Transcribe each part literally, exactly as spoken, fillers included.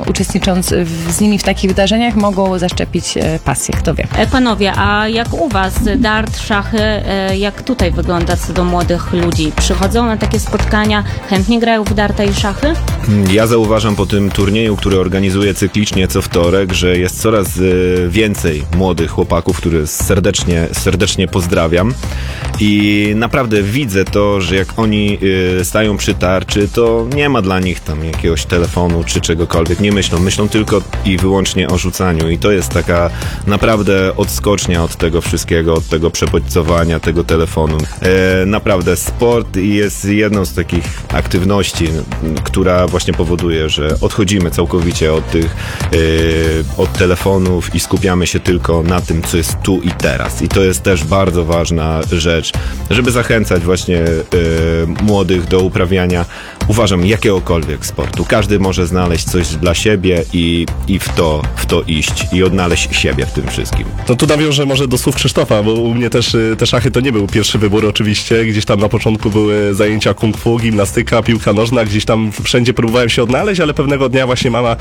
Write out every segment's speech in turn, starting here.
uczestnicząc w, z nimi w takich wydarzeniach, mogą zaszczepić e, pasję, kto wie. E, Panowie, a jak u was dart, szachy, e, jak tutaj wygląda co do młodych ludzi? Przychodzą na takie spotkania, chętnie grają w darta i szachy? Ja zauważam po tym turnieju, który organizuję cyklicznie co wtorek, że jest coraz więcej młodych chłopaków, których serdecznie, serdecznie pozdrawiam. I naprawdę widzę to, że jak oni stają przy tarczy, to nie ma dla nich tam jakiegoś telefonu czy czegokolwiek. Nie myślą. Myślą tylko i wyłącznie o rzucaniu. I to jest taka naprawdę odskocznia od tego wszystkiego, od tego przebodźcowania, tego telefonu. E, naprawdę sport jest jedną z takich aktywności, która właśnie powoduje, że odchodzimy całkowicie od tych, e, od telefonów i skupiamy się tylko na tym, co jest tu i teraz. I to jest też bardzo ważna rzecz, żeby zachęcać właśnie e, młodych do uprawiania, uważam, jakiegokolwiek sportu. Każdy może znaleźć coś dla siebie i, i w, to, w to iść i odnaleźć siebie w tym wszystkim. To tu nawiążę może do słów Krzysztofa, bo u mnie też te szachy to nie był pierwszy wybór oczywiście. Gdzieś tam na początku były zajęcia kung fu, gimnastyka, piłka nożna, gdzieś tam wszędzie próbowałem się odnaleźć, ale pewnego dnia właśnie mama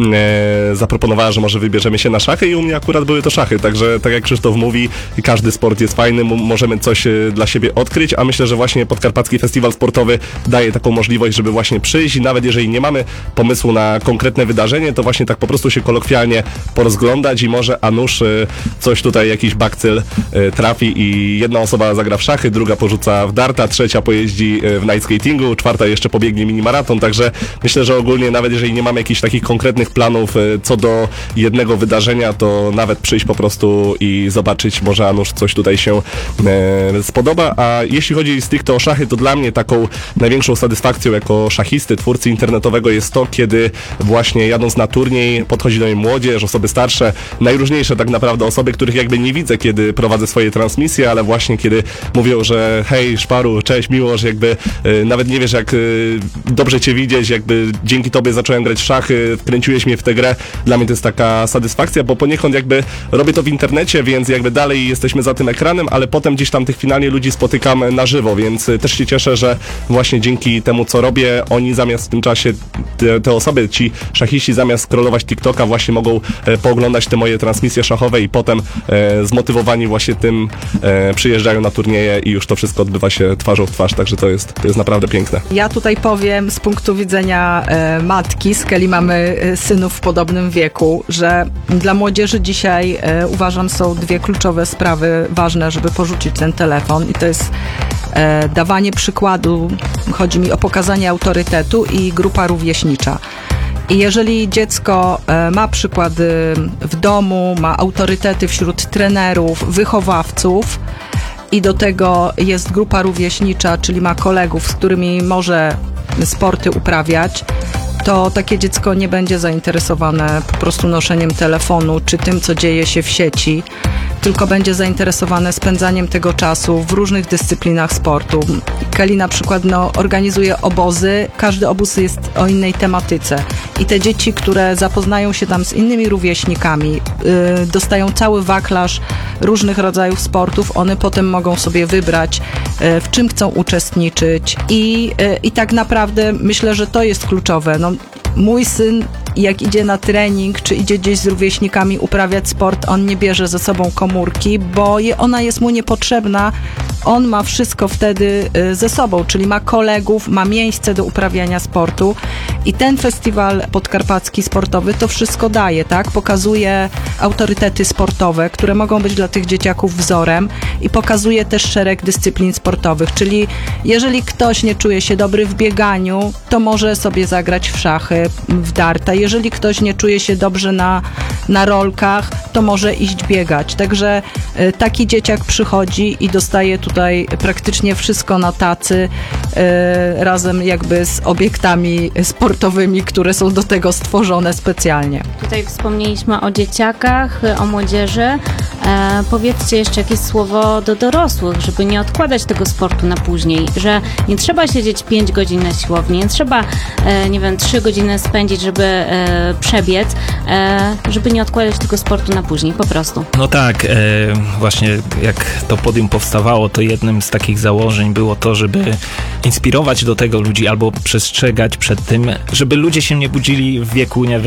e, zaproponowała, że może wybierzemy się na szachy i u mnie akurat były to szachy, także tak jak Krzysztof mówi, każdy sport jest fajny, m- możemy coś e, dla siebie odkryć, a myślę, że właśnie Podkarpacki Festiwal Sportowy daje taką możliwość, żeby właśnie przyjść i nawet jeżeli nie mamy pomysłu na konkretne wydarzenie, to właśnie tak po prostu się kolokwialnie porozglądać i może a nuż e, coś tutaj, jakiś bakcyl e, trafi i jedna osoba zagra w szachy, druga porzuca w darta, trzecia pojeździ e, w night skatingu, czwarta jeszcze pobiegnie minimaraton, także myślę, że ogólnie nawet jeżeli nie mamy jakichś takich konkretnych planów e, co do jednego wydarzenia, to nawet przyjść po prostu i zobaczyć, może a nuż coś tutaj się e, spodoba, a jeśli chodzi stricte o szachy, to dla mnie taką największą satysfakcją jako szachisty, twórcy internetowego jest to, kiedy właśnie jadąc na turniej podchodzi do mnie młodzież, osoby starsze, najróżniejsze tak naprawdę osoby, których jakby nie widzę, kiedy prowadzę swoje transmisje, ale właśnie kiedy mówią, że hej Szparu, cześć, miło, że jakby e, nawet nie wiesz jak e, dobrze cię widzieć, jakby dzięki tobie zacząłem grać w szachy, wkręciłeś mnie w tę grę, dla mnie to jest taka satysfakcja, bo poniekąd jakby robię to w internecie, więc jakby dalej jesteśmy za tym ekranem, ale potem gdzieś tam tych finalnie ludzi spotykam na żywo, więc też się cieszę, że właśnie dzięki temu co robię, oni zamiast w tym czasie, te, te osoby, ci szachiści zamiast scrollować TikToka właśnie mogą e, pooglądać te moje transmisje szachowe i potem e, zmotywowani właśnie tym e, przyjeżdżają na turnieje i już to wszystko odbywa się twarzą w twarz, także to jest, to jest naprawdę piękne. Ja tutaj powiem z punktu widzenia e, matki, z Kelly mamy e, synów w podobnym wieku, że dla młodzieży dzisiaj e, uważam są dwie kluczowe sprawy ważne, żeby porzucić ten telefon i to jest e, dawanie przykładu, chodzi mi o pokazanie autorytetu i grupa rówieśnicza. I jeżeli dziecko e, ma przykłady w domu, ma autorytety wśród trenerów, wychowawców i do tego jest grupa rówieśnicza, czyli ma kolegów, z którymi może sporty uprawiać, to takie dziecko nie będzie zainteresowane po prostu noszeniem telefonu czy tym, co dzieje się w sieci, tylko będzie zainteresowane spędzaniem tego czasu w różnych dyscyplinach sportu. Kelly na przykład no, organizuje obozy, każdy obóz jest o innej tematyce i te dzieci, które zapoznają się tam z innymi rówieśnikami, yy, dostają cały wachlarz różnych rodzajów sportów, one potem mogą sobie wybrać, yy, w czym chcą uczestniczyć i, yy, i tak naprawdę myślę, że to jest kluczowe. No, mój syn jak idzie na trening, czy idzie gdzieś z rówieśnikami uprawiać sport, on nie bierze ze sobą komórki, bo je, ona jest mu niepotrzebna. On ma wszystko wtedy y, ze sobą, czyli ma kolegów, ma miejsce do uprawiania sportu i ten festiwal podkarpacki sportowy to wszystko daje, tak? Pokazuje autorytety sportowe, które mogą być dla tych dzieciaków wzorem i pokazuje też szereg dyscyplin sportowych, czyli jeżeli ktoś nie czuje się dobry w bieganiu, to może sobie zagrać w szachy, w darta. Jeżeli ktoś nie czuje się dobrze na, na rolkach, to może iść biegać. Także y, taki dzieciak przychodzi i dostaje tutaj praktycznie wszystko na tacy, y, razem jakby z obiektami sportowymi, które są do tego stworzone specjalnie. Tutaj wspomnieliśmy o dzieciakach, o młodzieży. E, powiedzcie jeszcze jakieś słowo do dorosłych, żeby nie odkładać tego sportu na później, że nie trzeba siedzieć pięć godzin na siłowni, nie trzeba, e, nie wiem, trzy godziny spędzić, żeby e, przebiec, e, żeby nie odkładać tego sportu na później, po prostu. No tak, e, właśnie jak to podium powstawało, to jednym z takich założeń było to, żeby inspirować do tego ludzi albo przestrzegać przed tym, żeby ludzie się nie budzili w wieku, nie wiem,